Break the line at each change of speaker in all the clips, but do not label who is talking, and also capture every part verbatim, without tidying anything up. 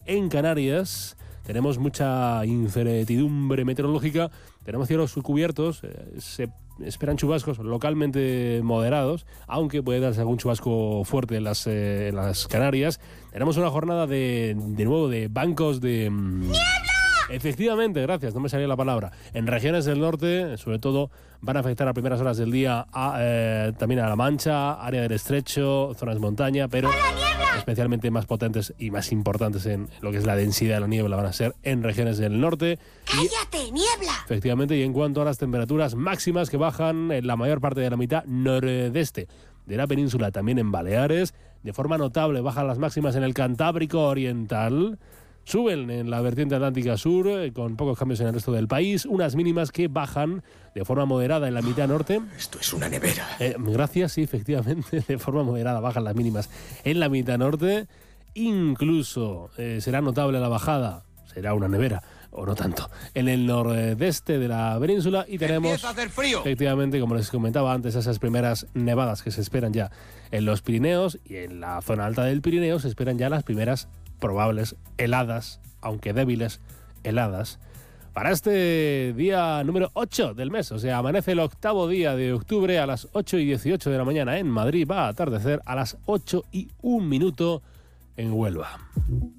en Canarias. Tenemos mucha incertidumbre meteorológica, tenemos cielos cubiertos, eh, se esperan chubascos localmente moderados, aunque puede darse algún chubasco fuerte en las, eh, en las Canarias. Tenemos una jornada de, de nuevo de bancos de... ¡Niebla! Efectivamente, gracias, no me salía la palabra. En regiones del norte, sobre todo, van a afectar a primeras horas del día a, eh, también a La Mancha, área del Estrecho, zonas de montaña, pero especialmente más potentes y más importantes en lo que es la densidad de la niebla van a ser en regiones del norte.
¡Cállate, y, niebla!
Efectivamente, y en cuanto a las temperaturas máximas que bajan en la mayor parte de la mitad nordeste de la península, también en Baleares, de forma notable bajan las máximas en el Cantábrico Oriental. Suben en la vertiente atlántica sur, eh, con pocos cambios en el resto del país, unas mínimas que bajan de forma moderada en la mitad norte.
Esto es una nevera.
Eh, gracias, sí, efectivamente, de forma moderada bajan las mínimas en la mitad norte. Incluso eh, será notable la bajada, será una nevera, o no tanto, en el nordeste de la península. Y tenemos,
¡empieza a hacer frío!
Efectivamente, como les comentaba antes, esas primeras nevadas que se esperan ya en los Pirineos, y en la zona alta del Pirineo se esperan ya las primeras probables heladas, aunque débiles heladas, para este día número ocho del mes. O sea, amanece el octavo día de octubre a las ocho y dieciocho de la mañana en Madrid. Va a atardecer a las ocho y un minuto en Huelva.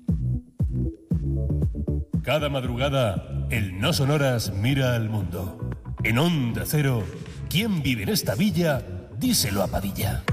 Cada madrugada, el No Sonoras mira al mundo. En Onda Cero, ¿quién vive en esta villa? Díselo a Padilla.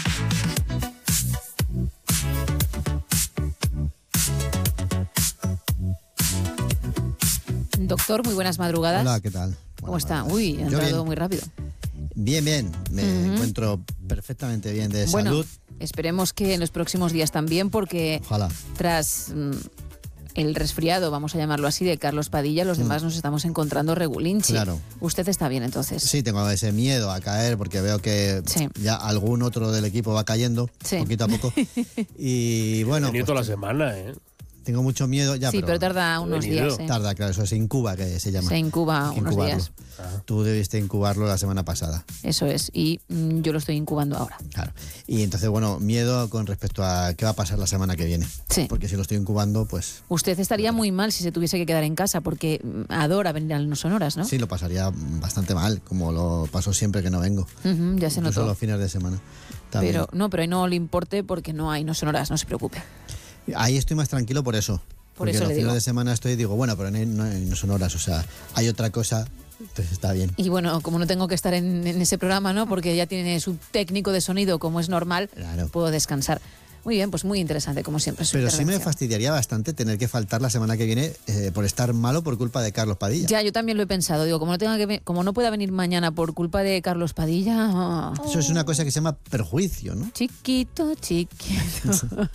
Doctor, muy buenas madrugadas.
Hola, ¿qué tal?
¿Cómo
Buenas
está?
madrugadas.
Uy, ha entrado muy rápido.
Bien, bien. Me
Uh-huh.
encuentro perfectamente bien de
bueno,
salud.
Esperemos que en los próximos días también, porque
Ojalá.
tras mm, el resfriado, vamos a llamarlo así, de Carlos Padilla, los demás nos estamos encontrando regulinchi.
Claro.
Usted está bien, entonces.
Sí, tengo ese miedo a caer porque veo que
Sí.
ya algún otro del equipo va cayendo,
Sí.
poquito a poco. Y bueno,
Venido
pues,
toda la semana, ¿eh?
tengo mucho miedo. Ya,
sí, pero, tarda unos
venido.
días. ¿eh?
Tarda, claro, eso se incuba, que se llama.
Se incuba
Hay que
unos
incubarlo.
días.
Tú debiste incubarlo la semana pasada.
Eso es, y mm, yo lo estoy incubando ahora.
Claro. Y entonces, bueno, miedo con respecto a qué va a pasar la semana que viene.
Sí.
Porque si lo estoy incubando, pues
Usted estaría muy mal si se tuviese que quedar en casa, porque mm, adora venir a los Sonoras, ¿no?
sí, lo pasaría bastante mal, como lo paso siempre que no vengo.
Ujú, ya se
Incluso
notó.
los fines de semana. También.
Pero no, pero ahí no le importe porque no hay no sonoras, no se preocupe.
Ahí estoy más tranquilo por eso.
Por
porque
eso
los
le
fines
digo.
de semana estoy digo, bueno, pero no, no, no son horas, o sea, hay otra cosa, entonces está bien.
Y bueno, como no tengo que estar en, en ese programa, ¿no? Porque ya tiene su técnico de sonido, como es normal,
Claro.
puedo descansar. Muy bien, pues muy interesante, como siempre. su
Pero sí me
intervención.
fastidiaría bastante tener que faltar la semana que viene eh, por estar malo por culpa de Carlos Padilla.
Ya, yo también lo he pensado. Digo, como no tenga que ve- como no pueda venir mañana por culpa de Carlos Padilla. ah,
Eso es una cosa que se llama perjuicio, ¿no?
Chiquito, chiquito.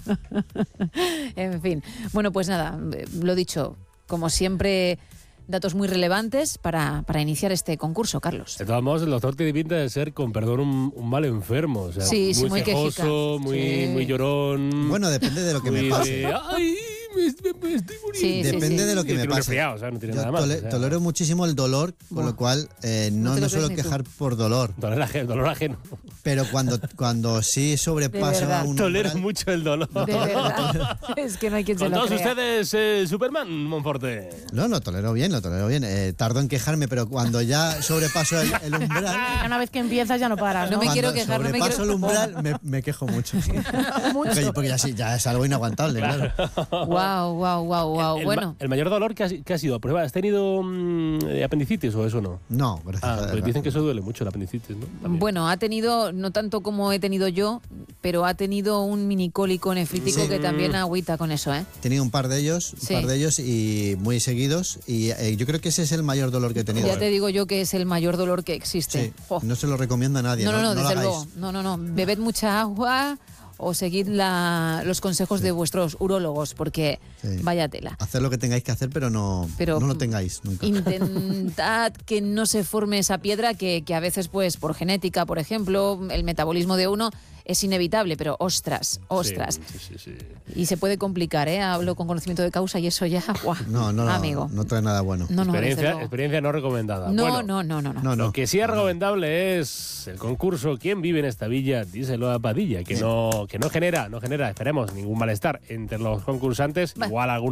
En fin. Bueno, pues nada, eh, lo dicho, como siempre, datos muy relevantes para, para iniciar este concurso, Carlos.
De todos modos, el doctor tiene pinta de ser, con perdón, un, un mal enfermo. O sea,
Sí, sí,
muy
muy
quejoso,
quejica.
muy,
Sí.
muy llorón.
Bueno, depende de lo que
muy
me pase.
de, ¡ay! Me, me- me estoy muriendo.
Sí, sí,
Depende
sí.
de lo que
Tiene
me
un
pase.
resfriado, o sea, no tiene
Yo
nada más.
tole-
o sea,
tolero muchísimo el dolor, con
Buah.
lo cual eh,
No
no
te lo
me suelo
crees ni tú.
quejar por dolor.
dolor, ajeno, dolor ajeno.
Pero cuando, cuando sí sobrepaso
verdad.
un
Tolero
umbral-
mucho el dolor.
De verdad. Es que no hay quien se
Con
lo
todos
crea.
ustedes, eh, Superman Monforte.
No, lo tolero bien, lo tolero bien. Eh, tardo en quejarme, pero cuando ya sobrepaso el, el umbral...
Una vez que empiezas ya no paras,
No
¿no?
me
cuando
quiero quejar, no me
sobrepaso
quiero-
el umbral, me, me quejo mucho.
Mucho.
Porque, porque ya, sí, ya es algo inaguantable, claro.
Wow, wow, wow, wow.
el,
Bueno,
ma- el mayor dolor que ha, que ha sido, prueba, ¿has tenido mm, eh, apendicitis o eso no?
No, gracias
Ah,
a
pues
Dios.
dicen que eso duele mucho, el apendicitis, ¿no? También.
bueno, ha tenido, no tanto como he tenido yo, pero ha tenido un minicólico nefrítico
Sí.
que también agüita con eso, ¿eh?
He tenido un par de ellos, un
Sí.
par de ellos y muy seguidos. Y eh, yo creo que ese es el mayor dolor que he tenido.
Ya te digo yo que es el mayor dolor que existe.
Sí,
Jo.
no se lo recomiendo a nadie.
No, no, no,
lo
desde
hagáis.
luego. No, no, no. Bebed mucha agua o seguid la, los consejos de vuestros urólogos, porque
Sí.
vaya tela.
Hacer lo que tengáis que hacer, pero no,
Pero
no lo tengáis nunca.
Intentad que no se forme esa piedra que, que a veces, pues, por genética, por ejemplo, el metabolismo de uno es inevitable, pero ostras, ostras.
Sí, sí, sí, sí.
Y se puede complicar, ¿eh? Hablo con conocimiento de causa y eso ya, ¡guau!
No, no, no,
amigo.
no trae nada bueno.
No, no, desde
Experiencia,
luego.
experiencia no recomendada.
No,
Bueno,
no, no, no, no.
No, no.
Lo que sí es recomendable es el concurso ¿Quién vive en esta villa? Díselo a Padilla, que no, que no genera, no genera, esperemos, ningún malestar entre los concursantes,
Va.
igual algún